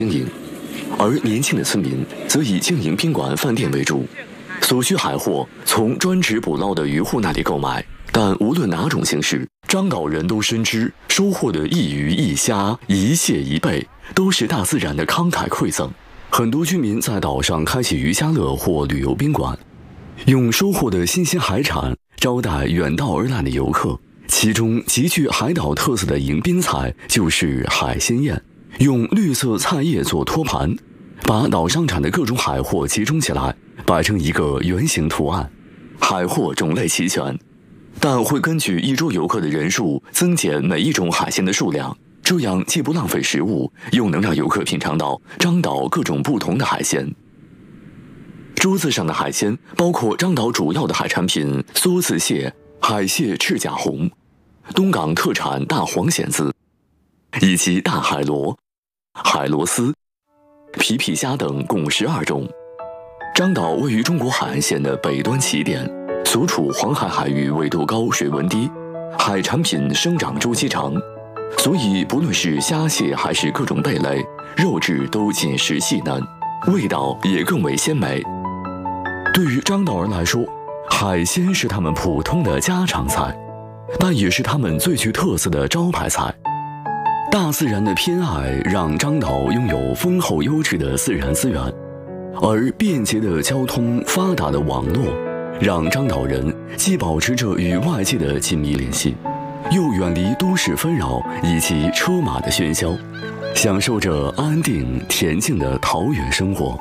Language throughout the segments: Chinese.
经营，而年轻的村民则以经营宾馆、饭店为主，所需海货从专职捕捞的渔户那里购买。但无论哪种形式，张岛人都深知收获的一鱼一虾、一蟹一贝都是大自然的慷慨馈赠。很多居民在岛上开启渔家乐或旅游宾馆，用收获的新鲜海产招待远道而来的游客。其中极具海岛特色的迎宾菜就是海鲜宴，用绿色菜叶做托盘，把岛上产的各种海货集中起来，摆成一个圆形图案。海货种类齐全，但会根据一周游客的人数增减每一种海鲜的数量，这样既不浪费食物，又能让游客品尝到张岛各种不同的海鲜。桌子上的海鲜包括张岛主要的海产品梭子蟹、海蟹赤甲红、东港特产大黄蚬子，以及大海螺、海螺丝、皮皮虾等共12种。张岛位于中国海岸线的北端起点，所处黄海海域纬度高、水温低，海产品生长周期长，所以不论是虾蟹还是各种贝类，肉质都紧实细嫩，味道也更为鲜美。对于张岛人来说，海鲜是他们普通的家常菜，但也是他们最具特色的招牌菜。大自然的偏爱让张岛拥有丰厚优质的自然资源，而便捷的交通、发达的网络，让张岛人既保持着与外界的紧密联系，又远离都市纷扰以及车马的喧嚣，享受着安定恬静的桃源生活。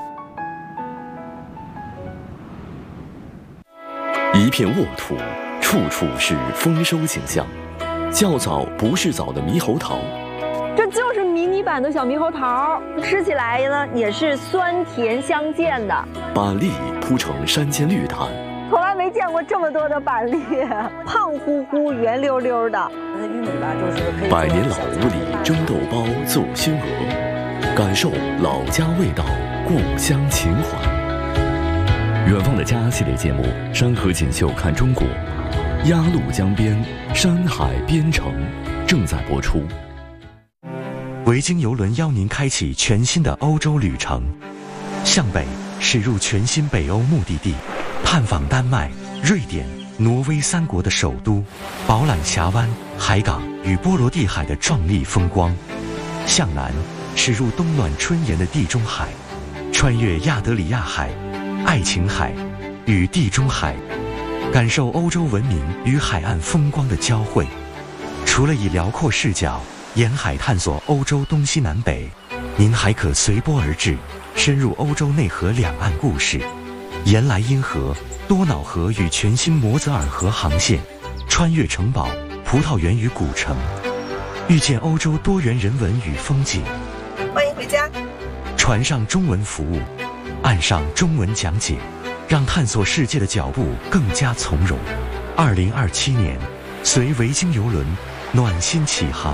一片沃土，处处是丰收景象。较早不是枣的猕猴桃， 这就是迷你版的小猕猴桃，吃起来呢也是酸甜相间的。 板栗铺成山间绿毯， 从来没见过这么多的板栗，胖乎乎、圆溜溜的。那玉米吧，就是可以。 百年老屋里蒸豆包、奏熏鹅，感受老家味道，故乡情怀。远方的家系列节目《山河锦绣看中国》，鸭绿江边，山海边城正在播出。 维京邮轮邀您开启全新的欧洲旅程，向北驶入全新北欧目的地，探访丹麦、瑞典、挪威3国的首都，饱览峡湾、海港与波罗的海的壮丽风光；向南驶入冬暖春炎的地中海，穿越亚得里亚海、爱琴海与地中海，感受欧洲文明与海岸风光的交汇。除了以辽阔视角沿海探索欧洲东西南北，您还可随波而至，深入欧洲内河两岸故事，沿莱茵河、多瑙河与全新摩泽尔河航线，穿越城堡、葡萄园与古城，遇见欧洲多元人文与风景。 欢迎回家。 船上中文服务，岸上中文讲解，让探索世界的脚步更加从容。2027年，随维京邮轮暖心启航。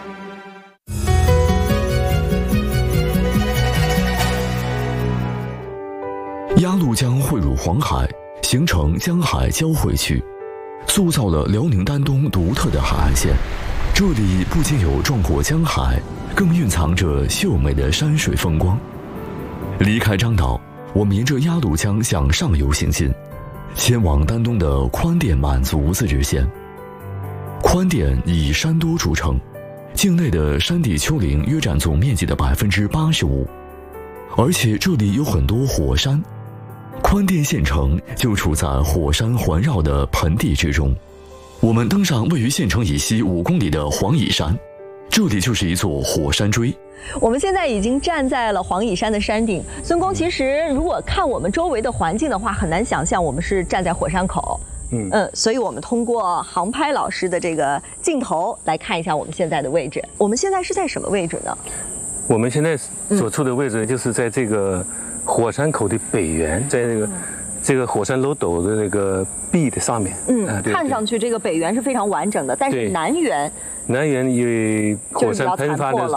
鸭绿江汇入黄海，形成江海交汇区，塑造了辽宁丹东独特的海岸线。这里不仅有壮阔江海，更蕴藏着秀美的山水风光。离开张岛，我们沿着鸭绿江向上游行进，前往丹东的宽甸满族自治县。宽甸以山多著称，境内的山地丘陵约占总面积的85%，而且这里有很多火山。宽甸县城就处在火山环绕的盆地之中。我们登上位于县城以西5公里的黄蚁山，这里就是一座火山锥。 我们现在已经站在了黄蚁山的山顶。孙工，其实如果看我们周围的环境的话，很难想象我们是站在火山口。所以我们通过航拍老师的这个镜头来看一下我们现在的位置。我们现在是在什么位置呢？ 我们现在所处的位置就是在这个火山口的北缘，在这个火山楼斗的那个壁的上面。 看上去这个北缘是非常完整的，但是南缘因为火山喷发的